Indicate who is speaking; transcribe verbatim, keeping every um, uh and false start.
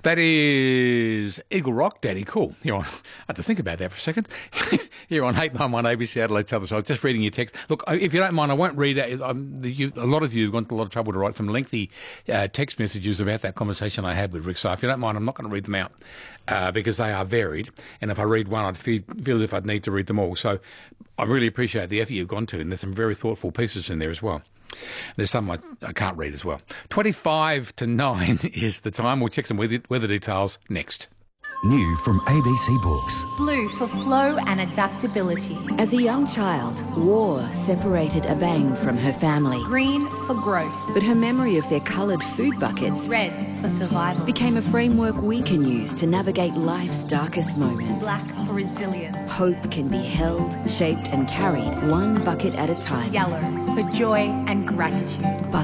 Speaker 1: That is Eagle Rock, Daddy Cool. Here on, I had to think about that for a second. Here on eight nine one A B C Adelaide's Other Side. Just reading your text. Look, if you don't mind, I won't read it. Um, the, you, a lot of you have gone to a lot of trouble to write some lengthy uh, text messages about that conversation I had with Rick. So if you don't mind, I'm not going to read them out uh, because they are varied. And if I read one, I'd feel, feel as if I'd need to read them all. So I really appreciate the effort you've gone to, and there's some very thoughtful pieces in there as well. There's some I, I can't read as well. twenty-five to nine is the time. We'll check some weather, weather details next.
Speaker 2: New from A B C Books.
Speaker 3: Blue for flow and adaptability.
Speaker 4: As a young child, war separated Abang from her family.
Speaker 3: Green for growth.
Speaker 4: But her memory of their coloured food buckets
Speaker 3: Red for survival.
Speaker 4: became a framework we can use to navigate life's darkest moments.
Speaker 3: Black for resilience.
Speaker 4: Hope can be held, shaped and carried one bucket at a time.
Speaker 3: Yellow for joy and gratitude.